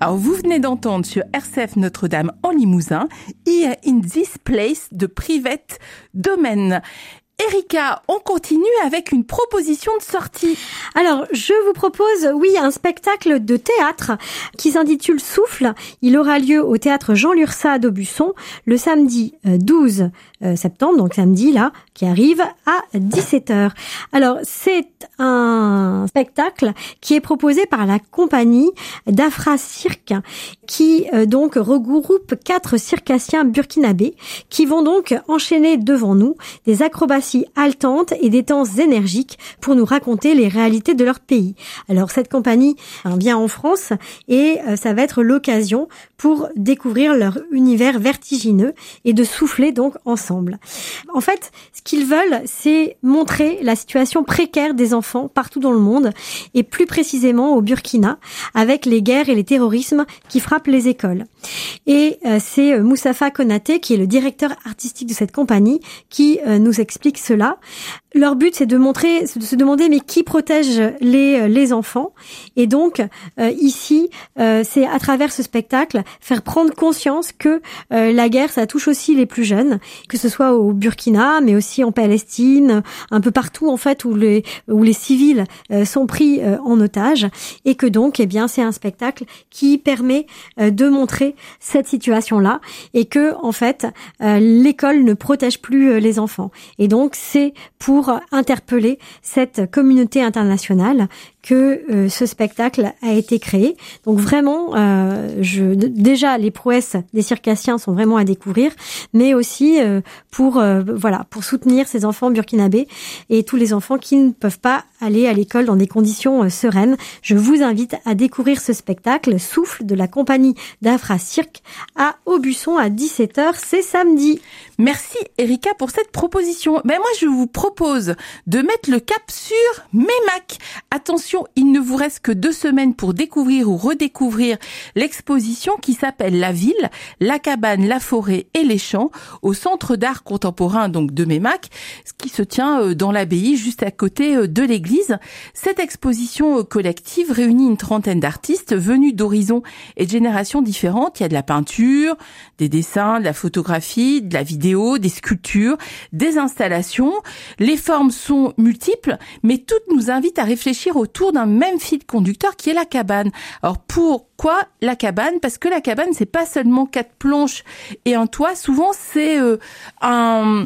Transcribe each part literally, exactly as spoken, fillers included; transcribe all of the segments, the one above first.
Alors, vous venez d'entendre sur R C F Notre-Dame en Limousin, Here in this place de Private Domain. Erika, on continue avec une proposition de sortie. Alors, je vous propose, oui, un spectacle de théâtre qui s'intitule Souffle. Il aura lieu au théâtre Jean Lurçat d'Aubusson le samedi douze septembre, donc samedi là, qui arrive à dix-sept heures. Alors, c'est un spectacle qui est proposé par la compagnie d'Afra Cirque, qui euh, donc regroupe quatre circassiens burkinabés qui vont donc enchaîner devant nous des acrobaties haletantes et des danses énergiques pour nous raconter les réalités de leur pays. Alors, cette compagnie vient en France et euh, ça va être l'occasion pour découvrir leur univers vertigineux et de souffler donc ensemble. En fait, ce qu'ils veulent, c'est montrer la situation précaire des enfants partout dans le monde et plus précisément au Burkina avec les guerres et les terrorismes qui frappent les écoles. Et euh, c'est Moustapha Konaté qui est le directeur artistique de cette compagnie qui euh, nous explique cela. Leur but, c'est de montrer, de se demander mais qui protège les les enfants. Et donc euh, ici, euh, c'est à travers ce spectacle faire prendre conscience que euh, la guerre, ça touche aussi les plus jeunes, que ce soit au Burkina, mais aussi en Palestine, un peu partout en fait où les où les civils euh, sont pris euh, en otage, et que donc, eh bien, c'est un spectacle qui permet euh, de montrer cette situation-là et que en fait, euh, l'école ne protège plus euh, les enfants. Et donc, c'est pour interpeller cette communauté internationale que euh, ce spectacle a été créé. Donc vraiment, euh, je, déjà les prouesses des circassiens sont vraiment à découvrir, mais aussi euh, pour euh, voilà pour soutenir ces enfants burkinabés et tous les enfants qui ne peuvent pas aller à l'école dans des conditions euh, sereines. Je vous invite à découvrir ce spectacle Souffle de la compagnie d'Afra Cirque à Aubusson à dix-sept heures, c'est samedi. Merci Erika pour cette proposition. Ben moi je vous propose de mettre le cap sur Meymac. Attention, il ne vous reste que deux semaines pour découvrir ou redécouvrir l'exposition qui s'appelle La Ville, la cabane, la forêt et les champs au Centre d'art contemporain donc de Meymac, ce qui se tient dans l'abbaye juste à côté de l'église. Cette exposition collective réunit une trentaine d'artistes venus d'horizons et de générations différentes. Il y a de la peinture, des dessins, de la photographie, de la vidéo, des sculptures, des installations. Les formes sont multiples, mais toutes nous invitent à réfléchir autour d'un même fil conducteur qui est la cabane. Alors pourquoi la cabane ? Parce que la cabane, c'est pas seulement quatre planches et un toit. Souvent, c'est euh, un,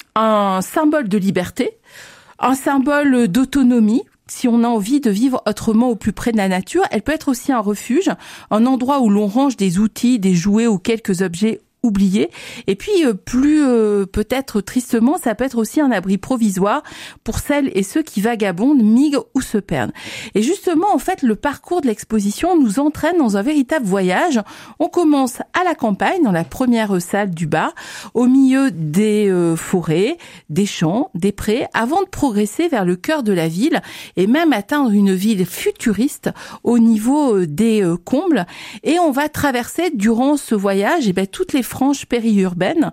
un symbole de liberté, un symbole d'autonomie. Si on a envie de vivre autrement au plus près de la nature, elle peut être aussi un refuge, un endroit où l'on range des outils, des jouets ou quelques objets oubliés. Et puis, euh, plus euh, peut-être tristement, ça peut être aussi un abri provisoire pour celles et ceux qui vagabondent, migrent ou se perdent. Et justement, en fait, le parcours de l'exposition nous entraîne dans un véritable voyage. On commence à la campagne, dans la première salle du bas, au milieu des euh, forêts, des champs, des prés, avant de progresser vers le cœur de la ville et même atteindre une ville futuriste au niveau des euh, combles. Et on va traverser durant ce voyage, et ben, toutes les franges périurbaines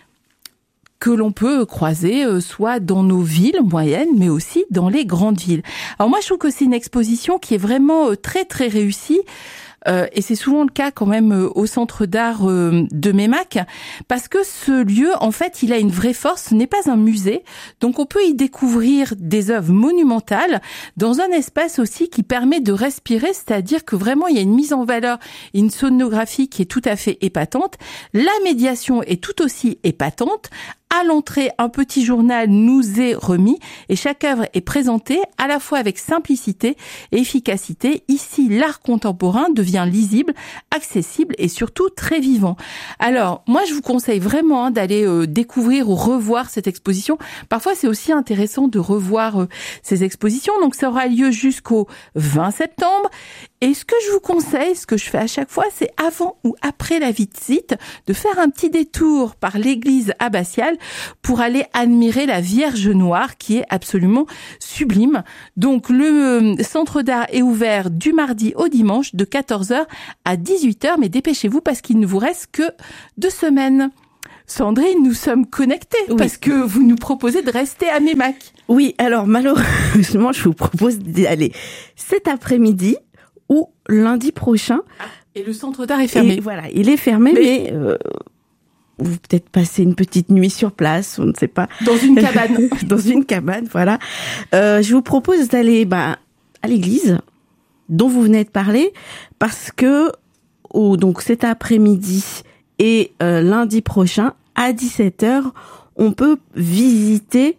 que l'on peut croiser euh, soit dans nos villes moyennes, mais aussi dans les grandes villes. Alors moi, je trouve que c'est une exposition qui est vraiment euh, très très réussie. Euh, et c'est souvent le cas quand même euh, au Centre d'art euh, de Meymac, parce que ce lieu, en fait, il a une vraie force. Ce n'est pas un musée, donc on peut y découvrir des œuvres monumentales dans un espace aussi qui permet de respirer, c'est-à-dire que vraiment il y a une mise en valeur, une sonographie qui est tout à fait épatante. La médiation est tout aussi épatante. À l'entrée, un petit journal nous est remis et chaque œuvre est présentée à la fois avec simplicité et efficacité. Ici, l'art contemporain devient lisible, accessible et surtout très vivant. Alors, moi, je vous conseille vraiment hein, d'aller euh, découvrir ou revoir cette exposition. Parfois, c'est aussi intéressant de revoir euh, ces expositions. Donc, ça aura lieu jusqu'au vingt septembre. Et ce que je vous conseille, ce que je fais à chaque fois, c'est avant ou après la visite, de faire un petit détour par l'église abbatiale pour aller admirer la Vierge Noire qui est absolument sublime. Donc le centre d'art est ouvert du mardi au dimanche de quatorze heures à dix-huit heures, mais dépêchez-vous parce qu'il ne vous reste que deux semaines. Sandrine, nous sommes connectés oui. Parce que vous nous proposez de rester à Meymac. Oui, alors malheureusement, je vous propose d'aller cet après-midi ou lundi prochain, Et le centre d'art est fermé. Et voilà, il est fermé, mais, mais euh, vous peut-être passer une petite nuit sur place, on ne sait pas. Dans une cabane. Dans une cabane, voilà. Euh, je vous propose d'aller bah, à l'église dont vous venez de parler, parce que oh, donc cet après-midi et euh, lundi prochain, à dix-sept heures, on peut visiter,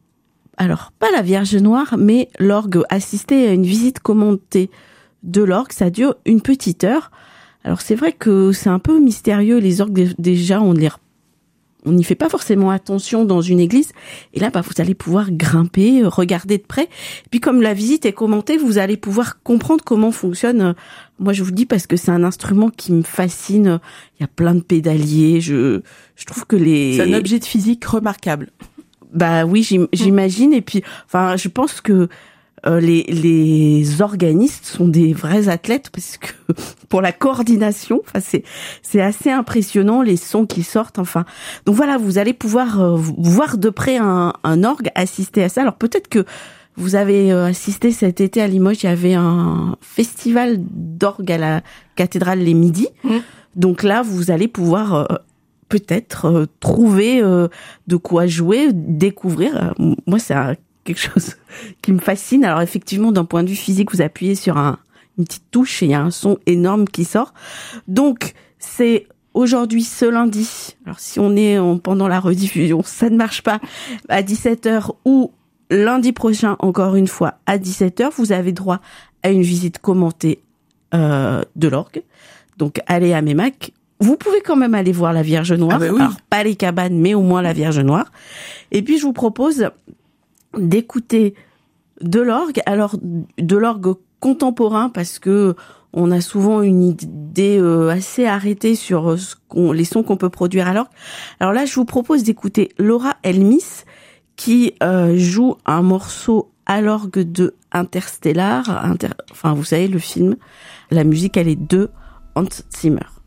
alors pas la Vierge Noire, mais l'orgue, assister à une visite commentée de l'orgue. Ça dure une petite heure. Alors c'est vrai que c'est un peu mystérieux, les orgues déjà on les on n'y fait pas forcément attention dans une église, et là bah vous allez pouvoir grimper, regarder de près. Puis comme la visite est commentée, vous allez pouvoir comprendre comment fonctionne. Moi je vous le dis parce que c'est un instrument qui me fascine. Il y a plein de pédaliers, je je trouve que les c'est un objet de physique remarquable. Bah oui, j'im... j'imagine, et puis enfin je pense que Euh, les, les organistes sont des vrais athlètes, parce que pour la coordination, enfin c'est c'est assez impressionnant les sons qui sortent. Enfin, donc voilà, vous allez pouvoir euh, voir de près un, un orgue, assister à ça. Alors peut-être que vous avez euh, assisté cet été à Limoges, il y avait un festival d'orgue à la cathédrale les Midis. Mmh. Donc là, vous allez pouvoir euh, peut-être euh, trouver euh, de quoi jouer, découvrir. Euh, moi, c'est un quelque chose qui me fascine. Alors effectivement, d'un point de vue physique, vous appuyez sur un, une petite touche et il y a un son énorme qui sort. Donc, c'est aujourd'hui, ce lundi. Alors si on est en, pendant la rediffusion, ça ne marche pas, à dix-sept heures, ou lundi prochain, encore une fois, à dix-sept heures, vous avez droit à une visite commentée euh, de l'orgue. Donc, allez à Meymac. Vous pouvez quand même aller voir la Vierge Noire. Ah bah oui. Alors, pas les cabanes, mais au moins la Vierge Noire. Et puis, je vous propose d'écouter de l'orgue, alors de l'orgue contemporain, parce que on a souvent une idée euh, assez arrêtée sur ce qu'on, les sons qu'on peut produire à l'orgue. Alors là, je vous propose d'écouter Laura Elmis, qui euh, joue un morceau à l'orgue de Interstellar, inter... enfin vous savez le film, la musique elle est de Hans Zimmer.